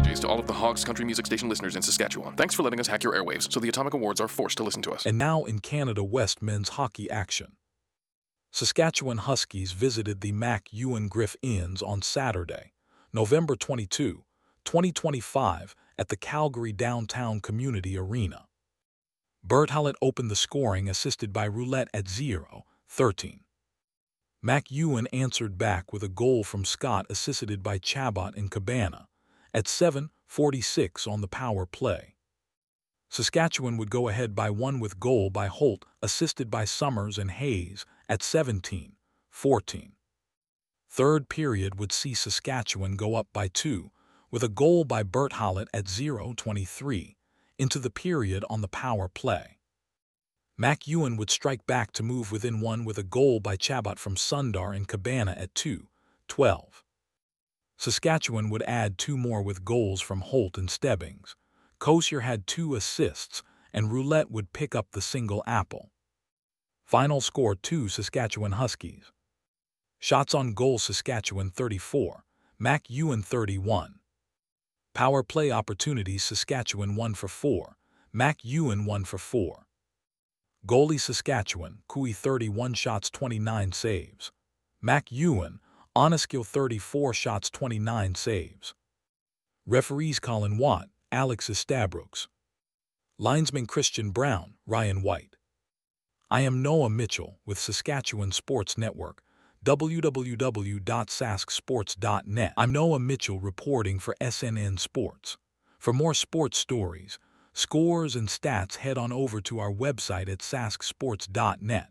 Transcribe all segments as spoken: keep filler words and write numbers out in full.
apologies to all of the Hogs Country Music Station listeners in Saskatchewan. Thanks for letting us hack your airwaves so the Atomic Awards are forced to listen to us. And now in Canada West men's hockey action. Saskatchewan Huskies visited the Mac Ewan Griff Inns on Saturday, November twenty-second, twenty twenty-five, at the Calgary Downtown Community Arena. Bert Hallett opened the scoring, assisted by Roulette at zero thirteen. Mac Ewan answered back with a goal from Scott, assisted by Chabot and Cabana, at seven forty-six on the power play. Saskatchewan would go ahead by one with goal by Holt, assisted by Summers and Hayes, at seventeen fourteen. Third period would see Saskatchewan go up by two, with a goal by Bert Hallett at zero twenty-three, into the period on the power play. Mac Ewan would strike back to move within one with a goal by Chabot from Sundar and Cabana at two twelve. Saskatchewan would add two more with goals from Holt and Stebbings. Kosier had two assists, and Roulette would pick up the single apple. Final score two Saskatchewan Huskies. Shots on goal Saskatchewan thirty-four, Mac Ewan thirty-one. Power play opportunities Saskatchewan one for four, Mac Ewan one for four. Goalie Saskatchewan, Cooey thirty-one shots twenty-nine saves. Mac Ewan, Oneskill thirty-four shots twenty-nine saves. Referees Colin Watt, Alex Estabrooks. Linesman Christian Brown, Ryan White. I am Noah Mitchell with Saskatchewan Sports Network, w w w dot sask sports dot net. I'm Noah Mitchell reporting for S N N Sports. For more sports stories, scores, and stats, head on over to our website at sask sports dot net.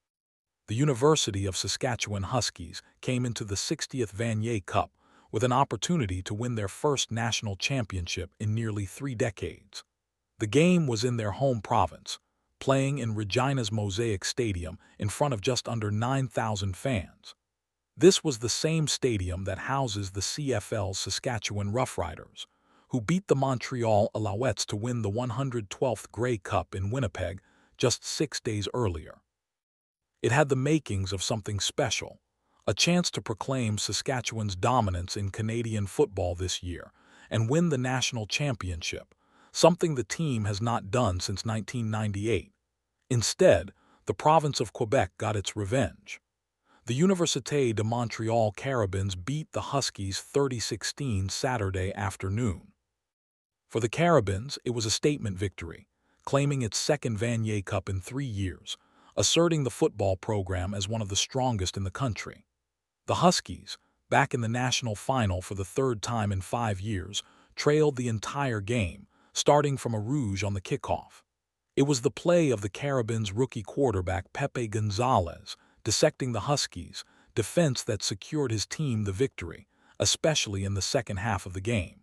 The University of Saskatchewan Huskies came into the sixtieth Vanier Cup with an opportunity to win their first national championship in nearly three decades. The game was in their home province, playing in Regina's Mosaic Stadium in front of just under nine thousand fans. This was the same stadium that houses the C F L's Saskatchewan Roughriders, who beat the Montreal Alouettes to win the one hundred twelfth Grey Cup in Winnipeg just six days earlier. It had the makings of something special, a chance to proclaim Saskatchewan's dominance in Canadian football this year and win the national championship, something the team has not done since nineteen ninety-eight. Instead, the province of Quebec got its revenge. The Université de Montréal Carabins beat the Huskies thirty sixteen Saturday afternoon. For the Carabins, it was a statement victory, claiming its second Vanier Cup in three years, asserting the football program as one of the strongest in the country. The Huskies, back in the national final for the third time in five years, trailed the entire game, starting from a rouge on the kickoff. It was the play of the Carabins' rookie quarterback Pepe Gonzalez, dissecting the Huskies' defense that secured his team the victory, especially in the second half of the game.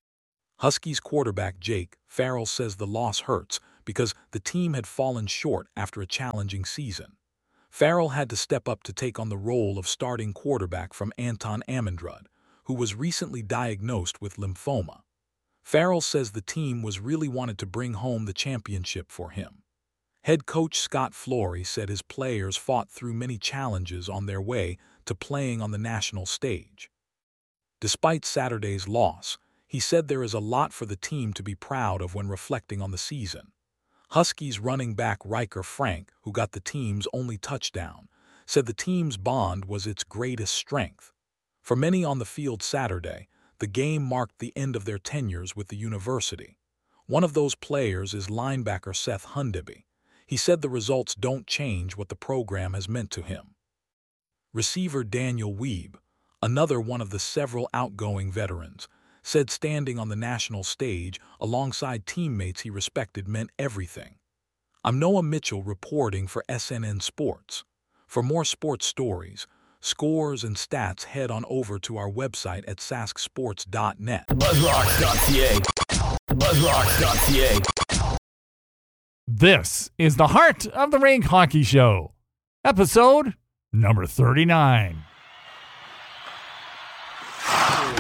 Huskies quarterback Jake Farrell says the loss hurts because the team had fallen short after a challenging season. Farrell had to step up to take on the role of starting quarterback from Anton Amundrud, who was recently diagnosed with lymphoma. Farrell says the team was really wanted to bring home the championship for him. Head coach Scott Flory said his players fought through many challenges on their way to playing on the national stage. Despite Saturday's loss, he said there is a lot for the team to be proud of when reflecting on the season. Huskies running back Riker Frank, who got the team's only touchdown, said the team's bond was its greatest strength. For many on the field Saturday, the game marked the end of their tenures with the university. One of those players is linebacker Seth Hundeby. He said the results don't change what the program has meant to him. Receiver Daniel Weeb, another one of the several outgoing veterans, said standing on the national stage alongside teammates he respected meant everything. I'm Noah Mitchell reporting for S N N Sports. For more sports stories, scores, and stats, head on over to our website at sask sports dot net. buzzrocks dot c a buzzrocks dot c a This is the Heart of the Rink Hockey Show, episode number thirty-nine.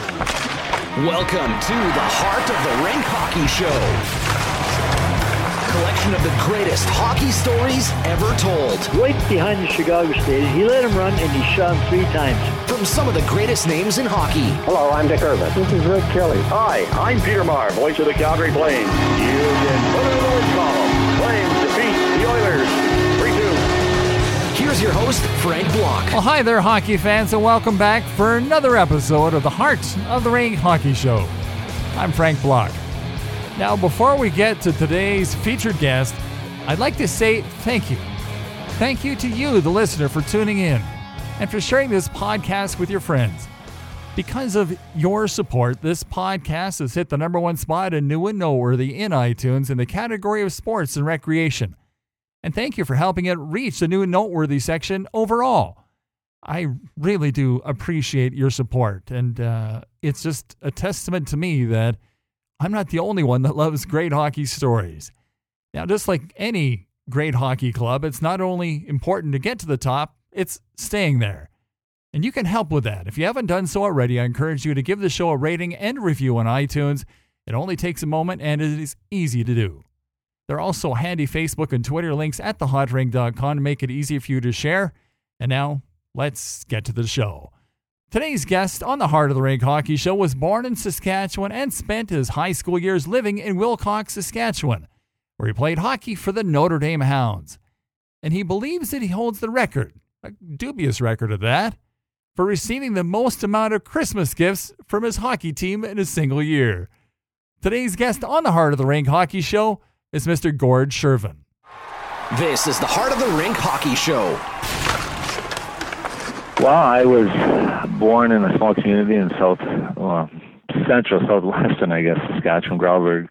Welcome to the Heart of the Rink Hockey Show. collection of the greatest hockey stories ever told. Right behind the Chicago Stadium, he let him run and he shot him three times. From some of the greatest names in hockey. Hello, I'm Dick Irvin. This is Rick Kelly. Hi, I'm Peter Maher, voice of the Calgary Flames. You can put it in the win column. Flames defeat the Oilers three two. Here's your host, Frank Block. Well, hi there, hockey fans, and welcome back for another episode of the Heart of the Rink Hockey Show. I'm Frank Block. Now, before we get to today's featured guest, I'd like to say thank you. Thank you to you, the listener, for tuning in and for sharing this podcast with your friends. Because of your support, this podcast has hit the number one spot in New and Noteworthy in iTunes in the category of sports and recreation. And thank you for helping it reach the New and Noteworthy section overall. I really do appreciate your support, and uh, it's just a testament to me that I'm not the only one that loves great hockey stories. Now, just like any great hockey club, it's not only important to get to the top, it's staying there. And you can help with that. If you haven't done so already, I encourage you to give the show a rating and review on iTunes. It only takes a moment, and it is easy to do. There are also handy Facebook and Twitter links at the hot rink dot com to make it easy for you to share. And now, let's get to the show. Today's guest on the Heart of the Rink Hockey Show was born in Saskatchewan and spent his high school years living in Wilcox, Saskatchewan, where he played hockey for the Notre Dame Hounds. And he believes that he holds the record, a dubious record at that, for receiving the most amount of Christmas gifts from his hockey team in a single year. Today's guest on the Heart of the Rink Hockey Show is Mister Gord Shervin. This is the Heart of the Rink Hockey Show. Well, I was born in a small community in south, well, central, southwestern, I guess, Saskatchewan, Grauberg.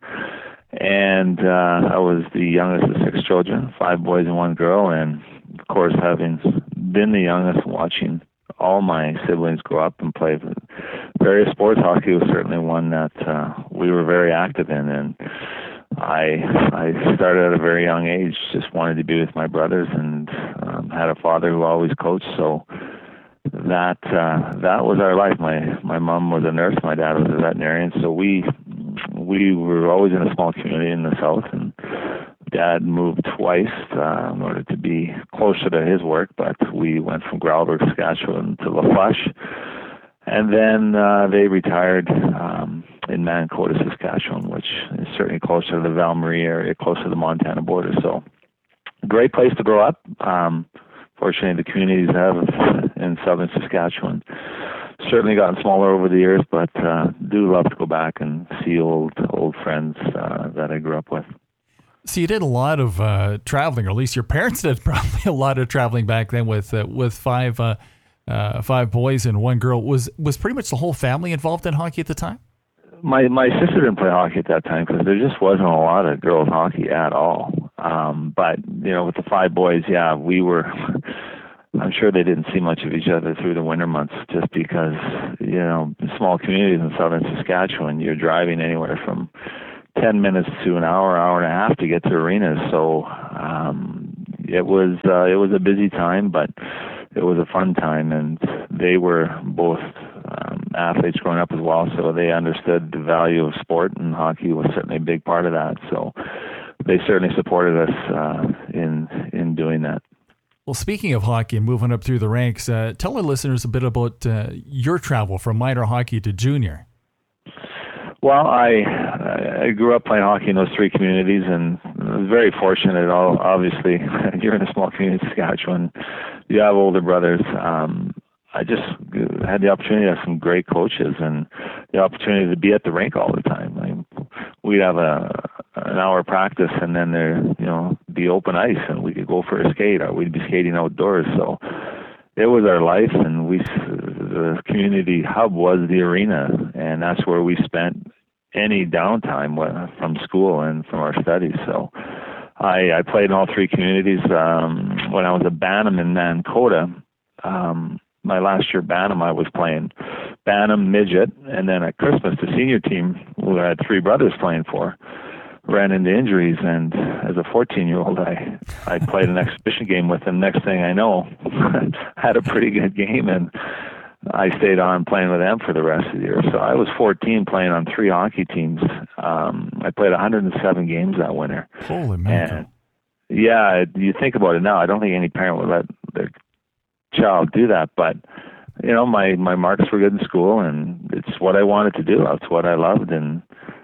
And uh, I was the youngest of six children, five boys and one girl. And, of course, having been the youngest, watching all my siblings grow up and play various sports, hockey was certainly one that uh, we were very active in. And I I started at a very young age, just wanted to be with my brothers, and um, had a father who always coached. So that uh, that was our life. My my mom was a nurse, my dad was a veterinarian. So we we were always in a small community in the south, and Dad moved twice uh, in order to be closer to his work. But we went from Grauberg, Saskatchewan, to La Flush, and then uh, they retired um, in Mancota, Saskatchewan, which is certainly closer to the Val Marie area, closer to the Montana border. So, great place to grow up. Um, fortunately, the communities have in southern Saskatchewan certainly gotten smaller over the years, but uh, do love to go back and see old old friends uh, that I grew up with. So you did a lot of uh, traveling, or at least your parents did probably a lot of traveling back then with uh, with five uh, uh, five boys and one girl. Was was pretty much the whole family involved in hockey at the time? My my sister didn't play hockey at that time because there just wasn't a lot of girls hockey at all. Um, but you know, with the five boys, yeah, we were. I'm sure they didn't see much of each other through the winter months, just because you know, small communities in southern Saskatchewan, you're driving anywhere from ten minutes to an hour, hour and a half to get to arenas. So um, it was uh, it was a busy time, but it was a fun time, and they were both um, athletes growing up as well, so they understood the value of sport, and hockey was certainly a big part of that. So they certainly supported us uh, in in doing that. Well, speaking of hockey and moving up through the ranks, uh, tell our listeners a bit about uh, your travel from minor hockey to junior. Well, I I grew up playing hockey in those three communities, and I was very fortunate. All obviously, you're in a small community in Saskatchewan. You have older brothers. Um, I just had the opportunity to have some great coaches, and the opportunity to be at the rink all the time. I mean, we'd have a an hour practice, and then there, you know, be open ice, and we could go for a skate, or we'd be skating outdoors. So it was our life, and we the community hub was the arena, and that's where we spent any downtime from school and from our studies. So I, I played in all three communities. Um, when I was at Bantam in Mancota, um, my last year Bantam, I was playing Bantam, midget, and then at Christmas, the senior team, who I had three brothers playing for, ran into injuries, and as a fourteen-year-old, I I played an exhibition game with them. Next thing I know, had a pretty good game, and I stayed on playing with them for the rest of the year. So I was fourteen playing on three hockey teams. Um, I played one hundred seven games that winter. Holy man. And yeah, you think about it now, I don't think any parent would let their child do that, but you know, my, my marks were good in school, and it's what I wanted to do. It's what I loved, and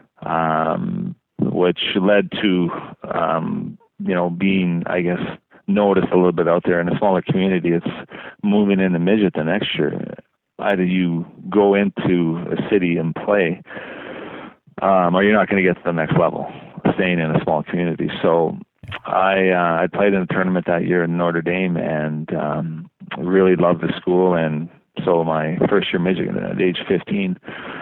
um, which led to, um, you know, being, I guess, noticed a little bit out there in a smaller community. It's moving into midget the next year. Either you go into a city and play, um, or you're not going to get to the next level, staying in a small community. So I uh, I played in a tournament that year in Notre Dame, and um, really loved the school. And so my first year midget, at age fifteen,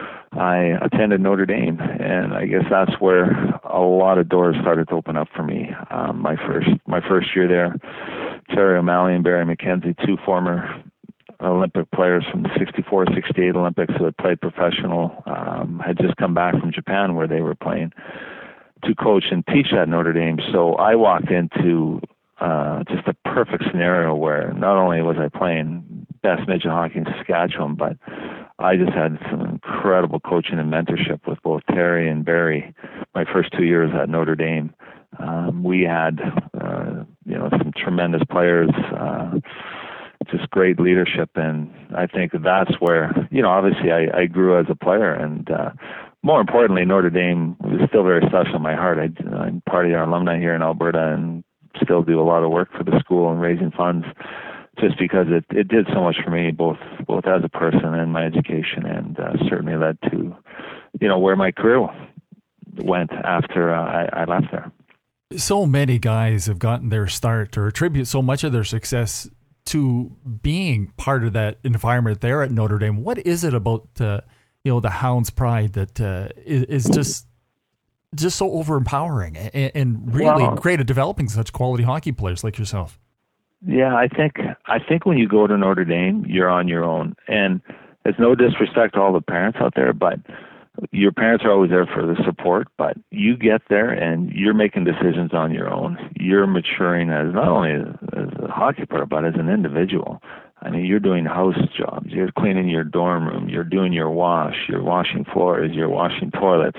I attended Notre Dame, and I guess that's where a lot of doors started to open up for me. Um, my first my first year there, Terry O'Malley and Barry McKenzie, two former Olympic players from the sixty-four sixty-eight Olympics who had played professional, um, had just come back from Japan where they were playing, to coach and teach at Notre Dame. So I walked into uh, just a perfect scenario where not only was I playing best midget hockey in Saskatchewan, but I just had some incredible coaching and mentorship with both Terry and Barry my first two years at Notre Dame. Um, we had, uh, you know, some tremendous players, uh, just great leadership. And I think that's where, you know, obviously I, I grew as a player, and uh, more importantly, Notre Dame was still very special in my heart. I, I'm part of our alumni here in Alberta and still do a lot of work for the school and raising funds, just because it, it did so much for me, both both as a person and my education, and uh, certainly led to, you know, where my career went after uh, I, I left there. So many guys have gotten their start or attribute so much of their success to being part of that environment there at Notre Dame. What is it about, uh, you know, the Hounds' pride that uh, is, is just just so overempowering and, and really well, great at developing such quality hockey players like yourself? Yeah, I think I think when you go to Notre Dame, you're on your own. And there's no disrespect to all the parents out there, but your parents are always there for the support. But you get there and you're making decisions on your own. You're maturing as not only as, as a hockey player, but as an individual. I mean, you're doing house jobs. You're cleaning your dorm room. You're doing your wash. You're washing floors. You're washing toilets.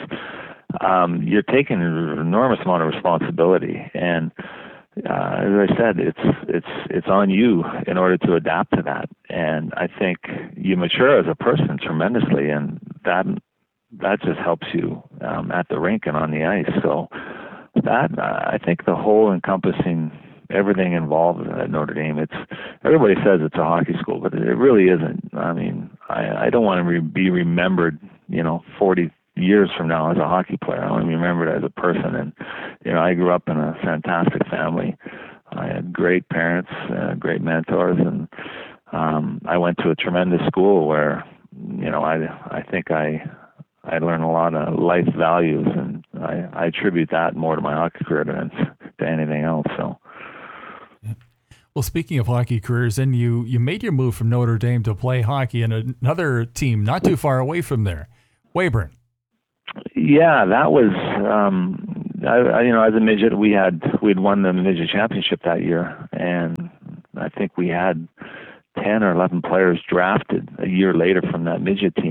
Um, you're taking an enormous amount of responsibility. And Uh, as I said, it's it's it's on you in order to adapt to that, and I think you mature as a person tremendously, and that that just helps you um, at the rink and on the ice. So that uh, I think the whole encompassing everything involved at Notre Dame. It's everybody says it's a hockey school, but it really isn't. I mean, I, I don't want to re- be remembered, you know, forty years from now as a hockey player. I want to be remembered as a person. And, you know, I grew up in a fantastic family. I had great parents, uh, great mentors, and um, I went to a tremendous school where, you know, I I think I I learned a lot of life values, and I, I attribute that more to my hockey career than to anything else. So. Well, speaking of hockey careers, then you, you made your move from Notre Dame to play hockey in another team not too far away from there, Weyburn. Yeah, that was, um, I, I, you know, as a midget, we had, we'd won the midget championship that year. And I think we had ten or eleven players drafted a year later from that midget team.